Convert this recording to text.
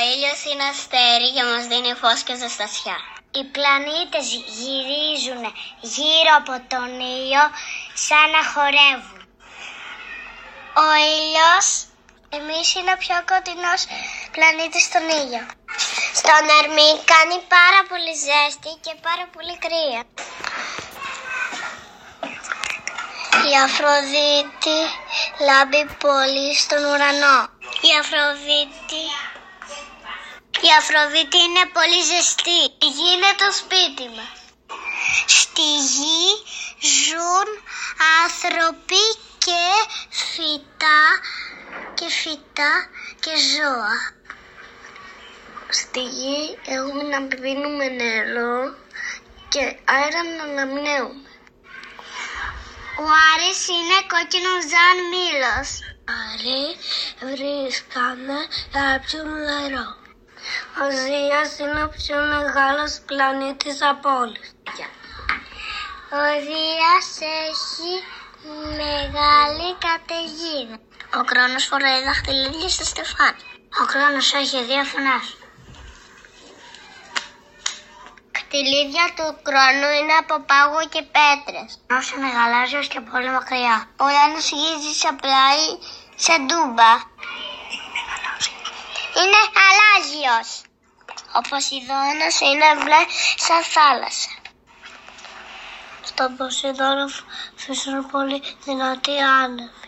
ήλιος είναι αστέρι και μας δίνει φως και ζεστασιά. Οι πλανήτες γυρίζουν γύρω από τον ήλιο σαν να χορεύουν. Ο ήλιος, εμείς είναι ο πιο κοντινός πλανήτης στον ήλιο. Στον Ερμή κάνει πάρα πολύ ζέστη και πάρα πολύ κρύα. Η Αφροδίτη λάμπει πολύ στον ουρανό. Η Αφροδίτη είναι πολύ ζεστή. Η γη είναι το σπίτι μας. Στη γη ζουν άνθρωποι και φυτά και ζώα. Στη γη έχουμε να πίνουμε νερό και αέρα να αναπνέουμε. Ο Άρης είναι κόκκινο σαν μήλος. Άρη βρίσκανε να πιούν νερό. Ο Δίας είναι ο πιο μεγάλος πλανήτης από όλους. Ο Δίας έχει μεγάλη καταιγίδα. Ο Κρόνος φοράει δαχτυλίδια στο στεφάνι. Ο Κρόνος έχει 2 φωνές. Δαχτυλίδια του Κρόνου είναι από πάγο και πέτρες. Όσο είναι γαλάζιος και πολύ μακριά. Ο Ουρανός γύζει σαν πλάι, σαν ντούμπα. Είναι γαλάζιος. Ο Ποσειδώνας είναι μπλε σαν θάλασσα. Στον Ποσειδώνα φυσούν πολύ δυνατοί άνεμοι.